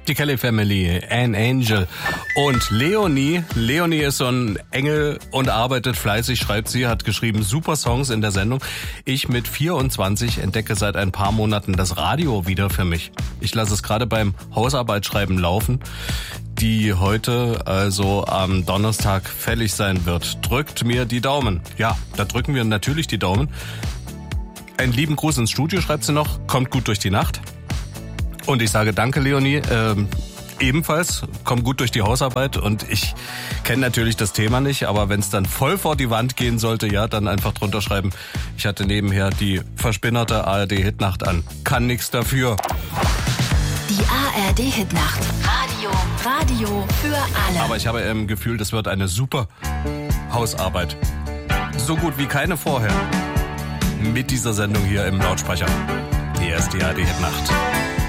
die Kelly Family, An Angel und Leonie. Leonie ist so ein Engel und arbeitet fleißig, schreibt sie, hat geschrieben super Songs in der Sendung. Ich mit 24 entdecke seit ein paar Monaten das Radio wieder für mich. Ich lasse es gerade beim Hausarbeitsschreiben laufen, die heute, also am Donnerstag, fällig sein wird. Drückt mir die Daumen. Ja, da drücken wir natürlich die Daumen. Einen lieben Gruß ins Studio, schreibt sie noch. Kommt gut durch die Nacht. Und ich sage danke, Leonie. Ebenfalls, komm gut durch die Hausarbeit. Und ich kenne natürlich das Thema nicht, aber wenn es dann voll vor die Wand gehen sollte, ja, dann einfach drunter schreiben. Ich hatte nebenher die verspinnerte ARD-Hitnacht an. Kann nichts dafür. Die ARD-Hitnacht. Radio für alle. Aber ich habe im Gefühl, das wird eine super Hausarbeit. So gut wie keine vorher. Mit dieser Sendung hier im Lautsprecher. Hier ist die ARD-Hitnacht.